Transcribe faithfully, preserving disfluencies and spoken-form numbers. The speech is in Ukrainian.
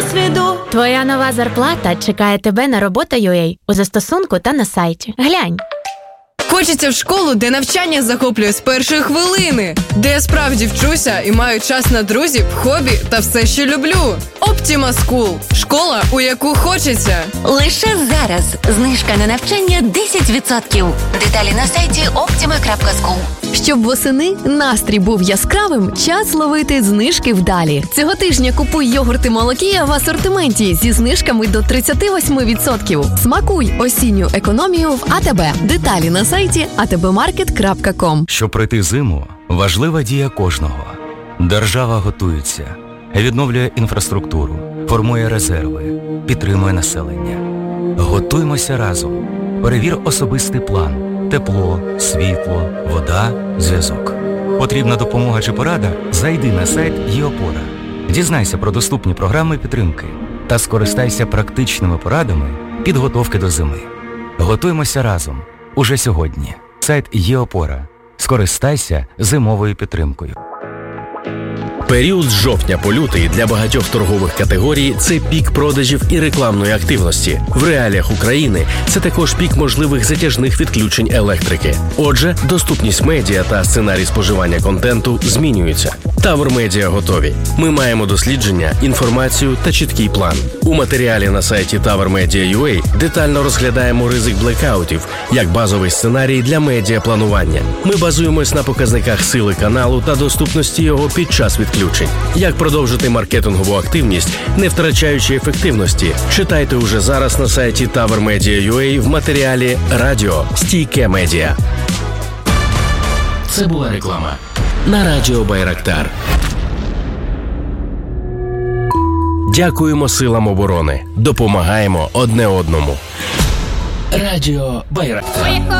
досвіду. Твоя нова зарплата чекає тебе на робота точка ю а у застосунку та на сайті. Глянь. Хочеться в школу, де навчання захоплює з першої хвилини, де я справді вчуся і маю час на друзів, хобі та все, що люблю. Optima School – школа, у яку хочеться. Лише зараз знижка на навчання десять відсотків. Деталі на сайті optima крапка скул. Щоб восени настрій був яскравим, час ловити знижки вдалі. Цього тижня купуй йогурти Молокія в асортименті зі знижками до тридцять вісім відсотків. Смакуй осінню економію в АТБ. Деталі на сайті а те бе маркет крапка ком. Щоб пройти зиму, важлива дія кожного. Держава готується, відновлює інфраструктуру, формує резерви, підтримує населення. Готуймося разом. Перевір особистий план. Тепло, світло, вода, зв'язок. Потрібна допомога чи порада? Зайди на сайт ЄОПОРА. Дізнайся про доступні програми підтримки та скористайся практичними порадами підготовки до зими. Готуймося разом. Уже сьогодні. Сайт ЄОПОРА. Скористайся зимовою підтримкою. Період з жовтня по лютий для багатьох торгових категорій – це пік продажів і рекламної активності. В реаліях України це також пік можливих затяжних відключень електрики. Отже, доступність медіа та сценарій споживання контенту змінюються. Тавр Медіа готові. Ми маємо дослідження, інформацію та чіткий план. У матеріалі на сайті тавр медіа крапка ю а детально розглядаємо ризик блекаутів як базовий сценарій для медіапланування. Ми базуємось на показниках сили каналу та доступності його під час відключень. Як продовжити маркетингову активність, не втрачаючи ефективності? Читайте уже зараз на сайті тавр медіа крапка ю а в матеріалі «Радіо. Стійке медіа». Це була реклама на Радіо Байрактар. Дякуємо силам оборони. Допомагаємо одне одному. Радіо Байрактар.